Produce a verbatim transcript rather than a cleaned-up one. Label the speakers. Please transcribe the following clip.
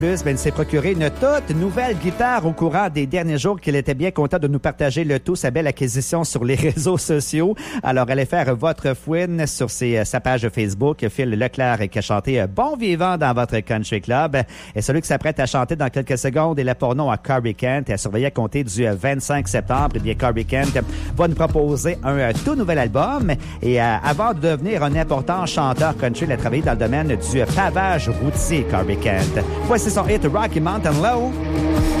Speaker 1: Plus, ben, il s'est procuré une toute nouvelle guitare au courant des derniers jours qu'il était bien content de nous partager le tout, sa belle acquisition sur les réseaux sociaux. Alors, allez faire votre fouine sur ses, sa page Facebook, Phil Leclerc qui a chanté Bon Vivant dans votre country club. Et celui qui s'apprête à chanter dans quelques secondes est le porno à Corey Kent et à surveiller à compter du vingt-cinq septembre. Eh bien, Corey Kent va nous proposer un tout nouvel album. Et euh, avant de devenir un important chanteur country, il a travaillé dans le domaine du pavage routier, Corey Kent. Voici son hit Rocky Mountain Low.